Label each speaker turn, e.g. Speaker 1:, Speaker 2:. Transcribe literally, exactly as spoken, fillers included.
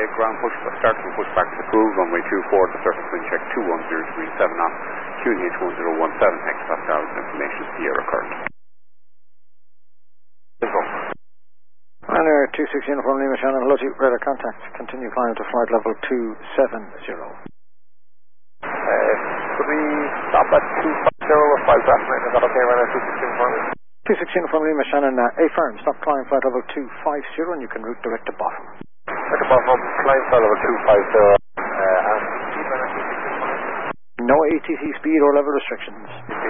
Speaker 1: ground push, start to push back to the cruise, runway two four, the surface wind check two one zero degree seven knots, Q N H one zero one seven hectopascals, information Sierra current.
Speaker 2: Ryanair two six Uniform Lima Shannon, hello to you, radar contact, continue climb to flight level two seven zero.
Speaker 3: Uh, could we stop at two five zero with five last night, is that okay, Ryanair two six Uniform?
Speaker 2: two six Uniform Lima Shannon, uh, A firm, stop climb flight level two five zero and you can route direct to bottom.
Speaker 3: At the bottom, climb flight level two five zero, uh, and speed Ryanair two six Uniform?
Speaker 2: No A T C speed or level restrictions.